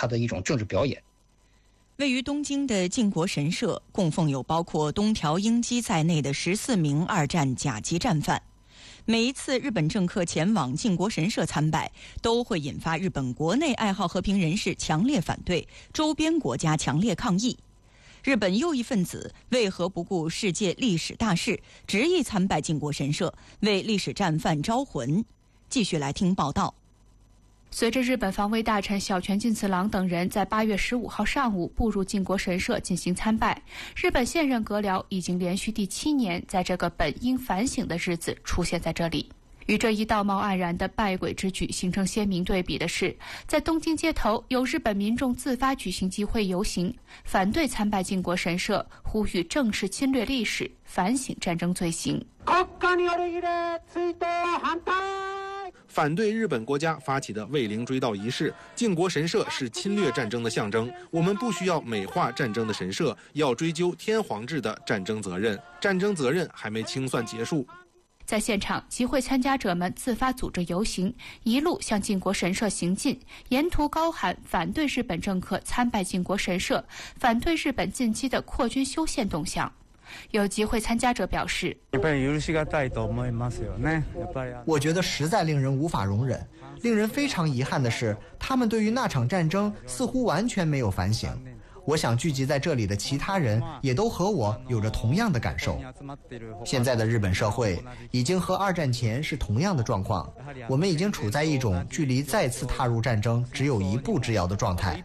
它的一种政治表演。 位于东京的靖国神社供奉有包括东条英机在内的14名二战甲级战犯。每一次日本政客前往靖国神社参拜，都会引发日本国内爱好和平人士强烈反对，周边国家强烈抗议。日本右翼分子为何不顾世界历史大事，执意参拜靖国神社，为历史战犯招魂？继续来听报道。 随着日本防卫大臣小泉进次郎等人在8月15号上午步入靖国神社进行参拜，日本现任阁僚已经连续第7年在这个本应反省的日子出现在这里。与这一道貌岸然的拜鬼之举形成鲜明对比的是，在东京街头有日本民众自发举行集会游行，反对参拜靖国神社，呼吁正视侵略历史，反省战争罪行。 反对日本国家发起的慰灵追悼仪式，靖国神社是侵略战争的象征。我们不需要美化战争的神社，要追究天皇制的战争责任。战争责任还没清算结束。 在现场，集会参加者们自发组织游行，一路向靖国神社行进，沿途高喊反对日本政客参拜靖国神社，反对日本近期的扩军修宪动向。有集会参加者表示， 我觉得实在令人无法容忍。令人非常遗憾的是，他们对于那场战争似乎完全没有反省。我想聚集在这里的其他人也都和我有着同样的感受。现在的日本社会已经和2战前是同样的状况，我们已经处在一种距离再次踏入战争只有一步之遥的状态。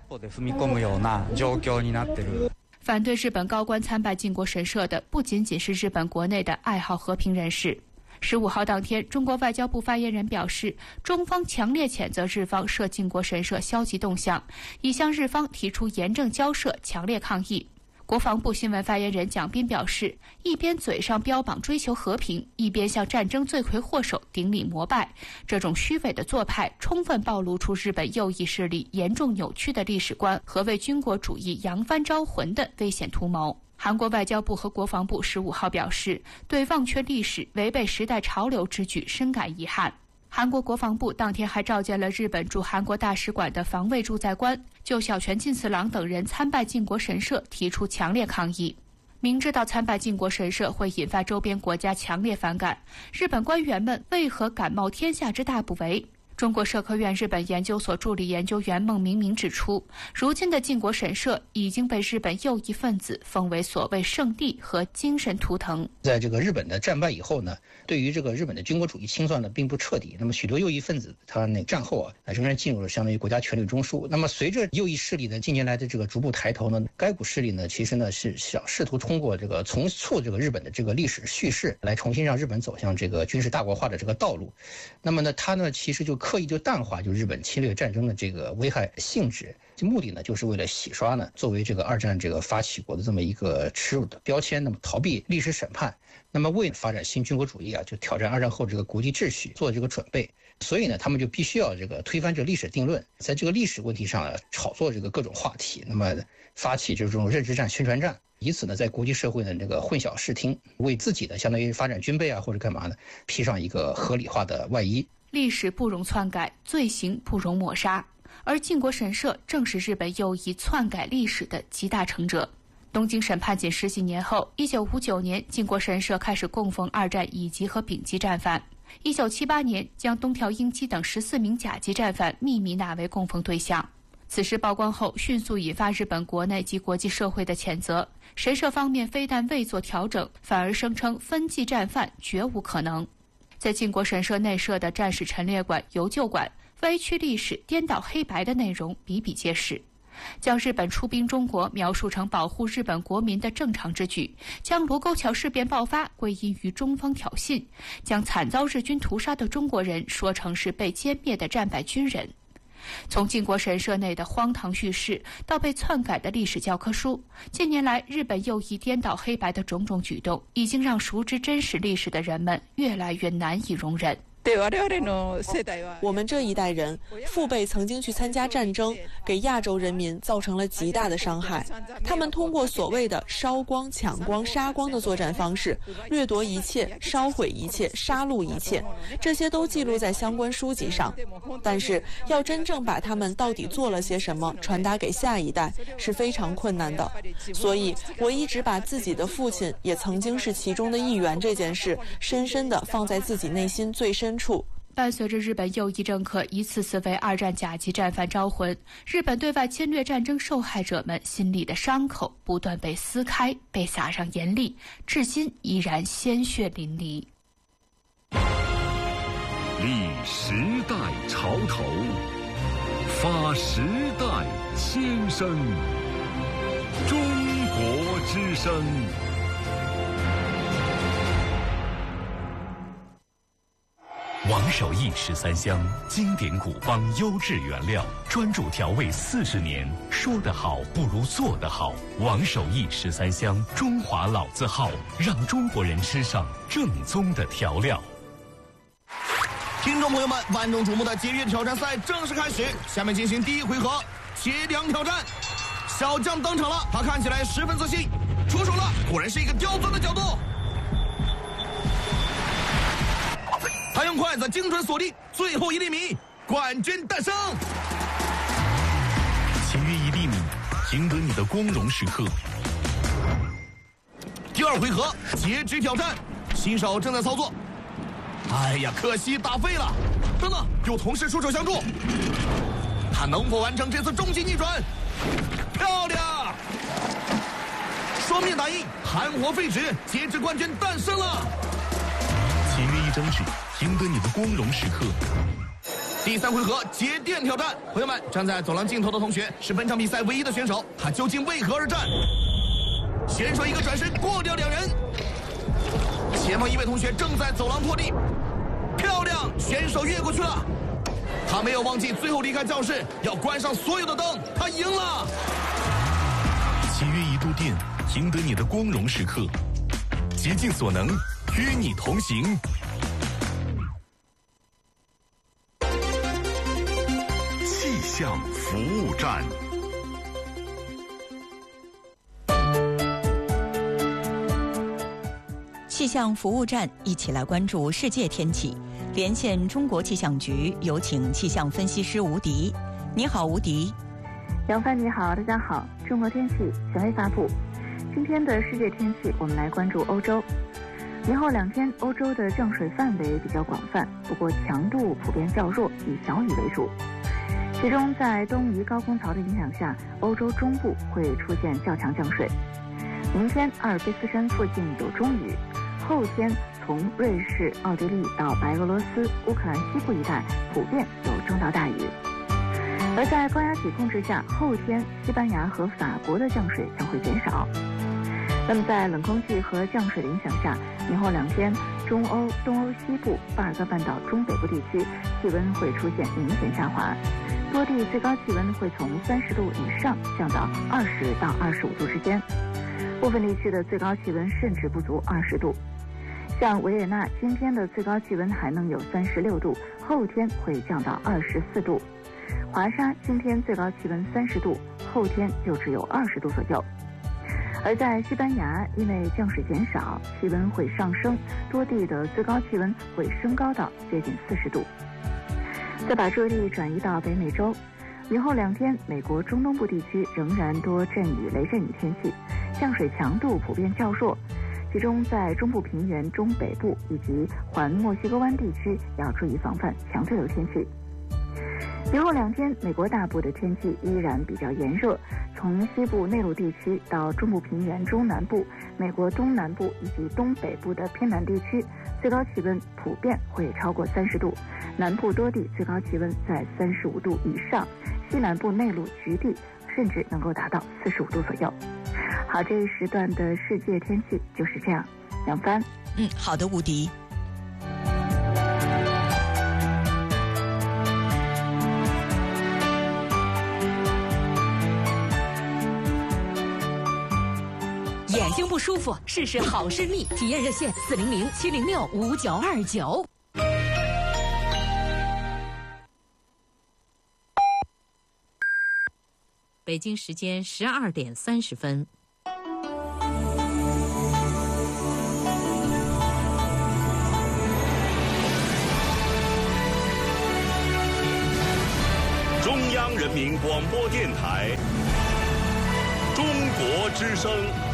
反对日本高官参拜靖国神社的不仅仅是日本国内的爱好和平人士。15号当天，中国外交部发言人表示，中方强烈谴责日方涉靖国神社消极动向，已向日方提出严正交涉，强烈抗议。国防部新闻发言人蒋斌表示，一边嘴上标榜追求和平，一边向战争罪魁祸首顶礼膜拜，这种虚伪的做派充分暴露出日本右翼势力严重扭曲的历史观和为军国主义扬帆招魂的危险图谋。韩国外交部和国防部15号表示，对忘却历史、违背时代潮流之举深感遗憾。韩国国防部当天还召见了日本驻韩国大使馆的防卫驻在官，就小泉进次郎等人参拜靖国神社提出强烈抗议。明知道参拜靖国神社会引发周边国家强烈反感，日本官员们为何敢冒天下之大不为？中国社科院日本研究所助理研究员孟明明指出，如今的靖国神社已经被日本右翼分子封为所谓圣地和精神图腾。 在这个日本的战败以后呢，对于这个日本的军国主义清算呢并不彻底，那么许多右翼分子他战后仍然进入了相当于国家权力中枢。那么随着右翼势力的近年来的这个逐步抬头呢，该股势力呢其实呢是想试图通过这个重塑这个日本的这个历史叙事，来重新让日本走向这个军事大国化的这个道路。那么呢，他呢其实就刻意就淡化就日本侵略战争的这个危害性质，目的呢就是为了洗刷呢作为这个2战这个发起国的这么一个耻辱的标签，那么逃避历史审判，那么为发展新军国主义就挑战2战后这个国际秩序做这个准备。所以呢，他们就必须要这个推翻这历史定论，在这个历史问题上炒作这个各种话题，那么发起这种认知战、宣传战，以此呢在国际社会的这个混淆视听，为自己的相当于发展军备或者干嘛呢披上一个合理化的外衣。 历史不容篡改，罪行不容抹杀，而靖国神社正是日本右翼篡改历史的集大成者。东京审判仅10几年后，1959年靖国神社开始供奉2战乙级和丙级战犯，1978年将东条英机等14名甲级战犯秘密纳为供奉对象。此事曝光后，迅速引发日本国内及国际社会的谴责。神社方面非但未做调整，反而声称分祭战犯绝无可能。在靖国神社内设的战史陈列馆、游旧馆，歪曲历史、颠倒黑白的内容比比皆是，将日本出兵中国描述成保护日本国民的正常之举，将卢沟桥事变爆发归因于中方挑衅，将惨遭日军屠杀的中国人说成是被歼灭的战败军人。从靖国神社内的荒唐叙事到被篡改的历史教科书，近年来日本右翼颠倒黑白的种种举动，已经让熟知真实历史的人们越来越难以容忍。 我们这一代人，父辈曾经去参加战争，给亚洲人民造成了极大的伤害。他们通过所谓的烧光、抢光、杀光的作战方式，掠夺一切、烧毁一切、杀戮一切，这些都记录在相关书籍上。但是，要真正把他们到底做了些什么传达给下一代，是非常困难的。所以，我一直把自己的父亲也曾经是其中的一员这件事，深深地放在自己内心最深处。 伴随着日本右翼政客一次次为二战甲级战犯招魂，日本对外侵略战争受害者们心里的伤口不断被撕开，被撒上盐粒，至今依然鲜血淋漓。 立时代潮头，发时代先声，中国之声。 王守义13香，经典古方，优质原料，专注调味40年。说得好不如做得好。王守义13香，中华老字号，让中国人吃上正宗的调料。 听众朋友们，万众瞩目的节约挑战赛正式开始，下面进行第一回合切梁挑战。小将登场了，他看起来十分自信，出手了，果然是一个刁钻的角度。他用筷子精准锁定最后1厘米，冠军诞生。 签约1厘米，赢得你的光荣时刻。 第二回合截肢挑战，新手正在操作。哎呀，可惜打废了。等等，有同事出手相助，他能否完成这次终极逆转？漂亮！双面打印，含活废纸，截肢冠军诞生了。 签约1张纸，赢得你的光荣时刻。 第3回合节电挑战，朋友们，站在走廊尽头的同学是本场比赛唯一的选手，他究竟为何而战？选手一个转身过掉2人，前方一位同学正在走廊拖地，漂亮，选手越过去了，他没有忘记最后离开教室要关上所有的灯，他赢了。 签约1度电，赢得你的光荣时刻，竭尽所能，与你同行。 气象服务站。 气象服务站，一起来关注世界天气。连线中国气象局，有请气象分析师吴迪。你好，吴迪。 杨帆你好，大家好。中国天气权威发布。今天的世界天气，我们来关注欧洲。明后2天，欧洲的降水范围比较广泛，不过强度普遍较弱，以小雨为主。其中，在东移高空槽的影响下，欧洲中部会出现较强降水。明天，阿尔卑斯山附近有中雨。后天，从瑞士、奥地利到白俄罗斯、乌克兰西部一带，普遍有中到大雨。而在高压脊控制下，后天西班牙和法国的降水将会减少。那么在冷空气和降水的影响下，明后2天，中欧、东欧西部、巴尔干半岛中北部地区气温会出现明显下滑，多地最高气温会从30度以上降到20到25度之间，部分地区的最高气温甚至不足20度。像维也纳今天的最高气温还能有36度，后天会降到24度。华沙今天最高气温30度，后天就只有20度左右。而在西班牙，因为降水减少，气温会上升，多地的最高气温会升高到接近40度。再把注意力转移到北美洲，明后2天，美国中东部地区仍然多阵雨、雷阵雨天气，降水强度普遍较弱。其中在中部平原中北部以及环墨西哥湾地区要注意防范强对流天气。明后2天，美国大部的天气依然比较炎热，从西部内陆地区到中部平原中南部、美国东南部以及东北部的偏南地区，最高气温普遍会超过30度，南部多地最高气温在35度以上，西南部内陆局地甚至能够达到45度左右。好，这一时段的世界天气就是这样。杨帆， 好的，吴迪。 眼睛不舒服，试试好视力，体验热线400-706-5929。 北京时间12点30分。 中央人民广播电台中国之声。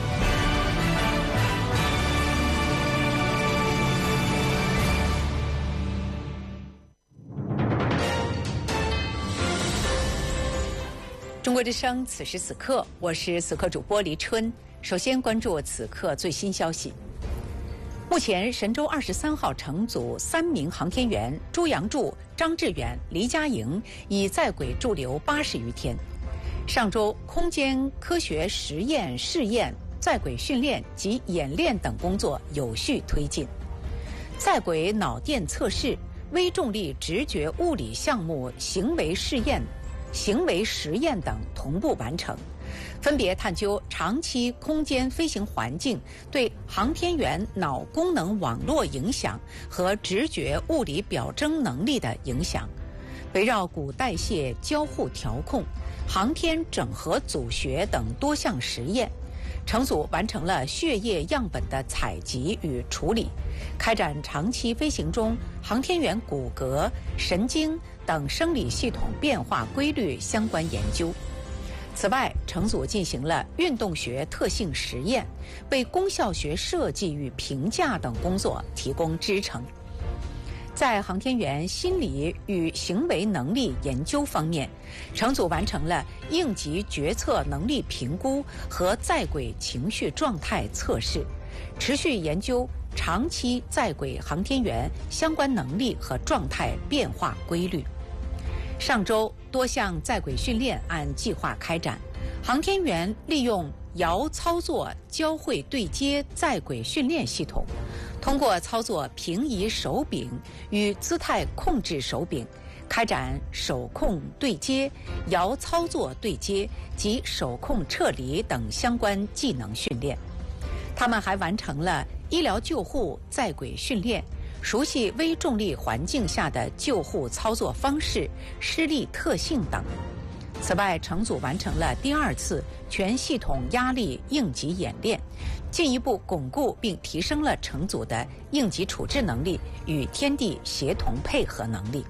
中国之声，此时此刻，我是此刻主播黎春。首先关注此刻最新消息。目前，神舟23号乘组3名航天员朱杨柱、张志远、黎佳莹已在轨驻留80余天。上周，空间科学实验试验、在轨训练及演练等工作有序推进。在轨脑电测试、微重力直觉物理项目行为实验等同步完成，分别探究长期空间飞行环境对航天员脑功能网络影响和直觉物理表征能力的影响，围绕骨代谢交互调控、航天整合组学等多项实验，乘组完成了血液样本的采集与处理，开展长期飞行中航天员骨骼、神经等生理系统变化规律相关研究。此外，乘组进行了运动学特性实验，为功效学设计与评价等工作提供支撑。在航天员心理与行为能力研究方面，乘组完成了应急决策能力评估和在轨情绪状态测试，持续研究长期在轨航天员相关能力和状态变化规律。上周，多项在轨训练按计划开展，航天员利用遥操作交会对接在轨训练系统，通过操作平移手柄与姿态控制手柄，开展手控对接、遥操作对接及手控撤离等相关技能训练。他们还完成了医疗救护在轨训练，熟悉微重力环境下的救护操作方式、施力特性等。此外，乘组完成了第2次全系统压力应急演练，进一步巩固并提升了乘组的应急处置能力与天地协同配合能力。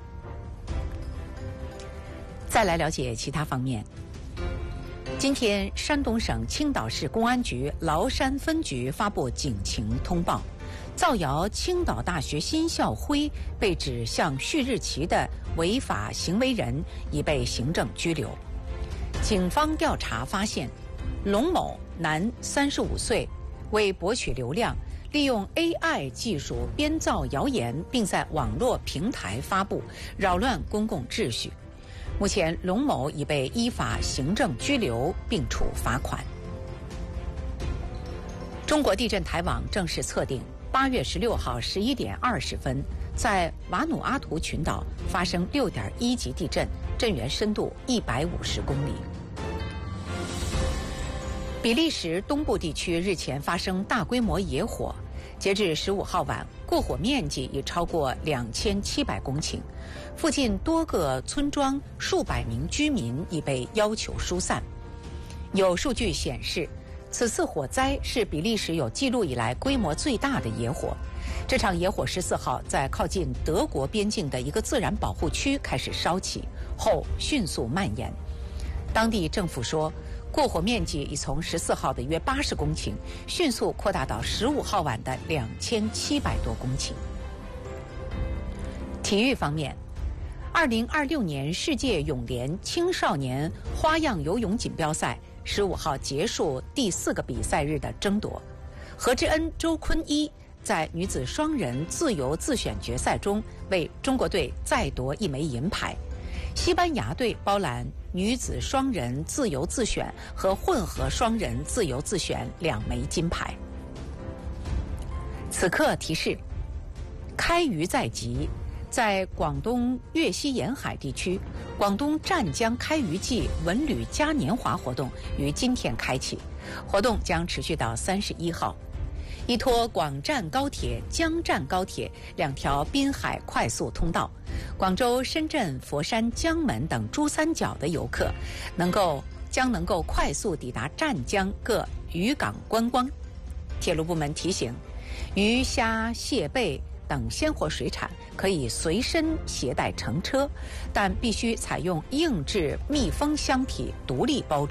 再来了解其他方面。今天，山东省青岛市公安局崂山分局发布警情通报，造谣青岛大学新校徽被指向旭日旗的违法行为人已被行政拘留。警方调查发现，龙某，男，35岁，为博取流量，利用 AI 技术编造谣言，并在网络平台发布，扰乱公共秩序。目前，龙某已被依法行政拘留并处罚款。中国地震台网正式测定，8月16号11点20分，在瓦努阿图群岛发生6.1级地震，震源深度150公里。比利时东部地区日前发生大规模野火，截至15号晚，过火面积已超过2700公顷，附近多个村庄数百名居民已被要求疏散。有数据显示，此次火灾是比利时有记录以来规模最大的野火。这场野火14号在靠近德国边境的一个自然保护区开始烧起，后迅速蔓延。当地政府说，过火面积已从14号的约80公顷迅速扩大到15号晚的2700多公顷。体育方面，2026年世界泳联青少年花样游泳锦标赛15号结束第4个比赛日的争夺。何之恩、周坤一在女子双人自由自选决赛中为中国队再夺1枚银牌。西班牙队包揽女子双人自由自选和混合双人自由自选2枚金牌。此刻提示：开渔在即，在广东粤西沿海地区，广东湛江开渔季文旅嘉年华活动于今天开启，活动将持续到31号。依托广湛高铁、江湛高铁2条滨海快速通道，广州、深圳、佛山、江门等珠三角的游客能够将能够快速抵达湛江各渔港观光。铁路部门提醒，鱼虾蟹贝等鲜活水产可以随身携带乘车，但必须采用硬质密封箱体独立包装。